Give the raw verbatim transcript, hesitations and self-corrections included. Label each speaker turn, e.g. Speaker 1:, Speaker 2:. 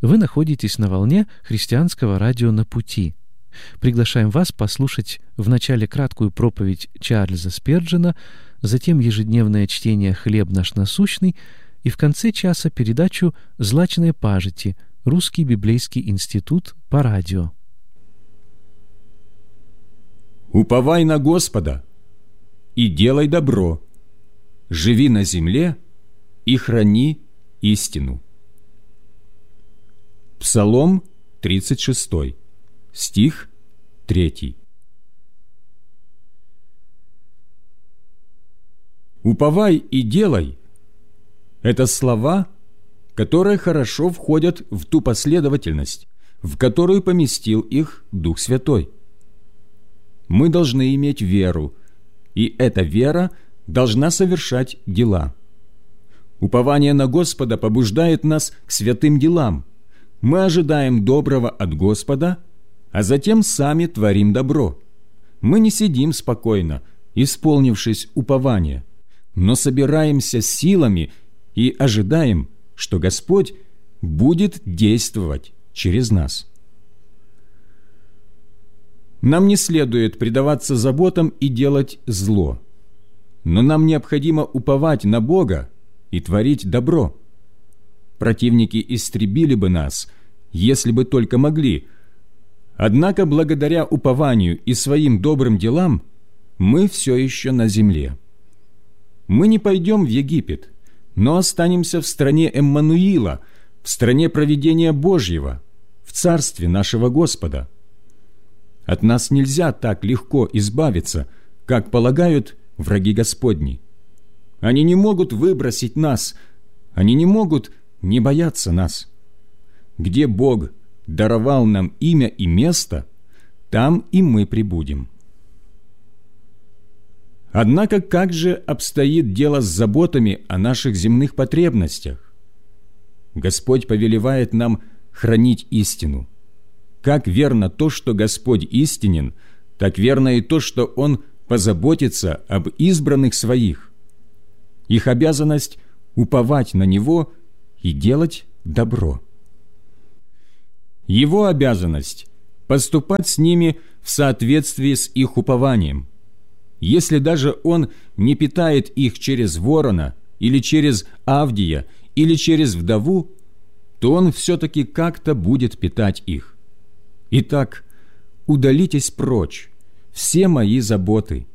Speaker 1: Вы находитесь на волне христианского радио «На пути». Приглашаем вас послушать вначале краткую проповедь Чарльза Спирджена, затем ежедневное чтение «Хлеб наш насущный» и в конце часа передачу «Злачные пажити. Русский библейский институт» по радио.
Speaker 2: «Уповай на Господа и делай добро, живи на земле и храни истину». Псалом тридцать шесть, стих три. «Уповай и делай» — это слова, которые хорошо входят в ту последовательность, в которую поместил их Дух Святой. Мы должны иметь веру, и эта вера должна совершать дела. Упование на Господа побуждает нас к святым делам. Мы ожидаем доброго от Господа, а затем сами творим добро. Мы не сидим спокойно, исполнившись упования, но собираемся силами и ожидаем, что Господь будет действовать через нас. Нам не следует предаваться заботам и делать зло, но нам необходимо уповать на Бога и творить добро. Противники истребили бы нас, если бы только могли. Однако, благодаря упованию и своим добрым делам, мы все еще на земле. Мы не пойдем в Египет, но останемся в стране Эммануила, в стране провидения Божьего, в царстве нашего Господа. От нас нельзя так легко избавиться, как полагают враги Господни. Они не могут выбросить нас, они не могут не бояться нас. Где Бог даровал нам имя и место, там и мы пребудем. Однако как же обстоит дело с заботами о наших земных потребностях? Господь повелевает нам хранить истину. Как верно то, что Господь истинен, так верно и то, что Он позаботится об избранных Своих. Их обязанность – уповать на Него и делать добро. Его обязанность – поступать с ними в соответствии с их упованием. Если даже Он не питает их через ворона, или через Авдия, или через вдову, то Он все-таки как-то будет питать их. Итак, удалитесь прочь, все мои заботы,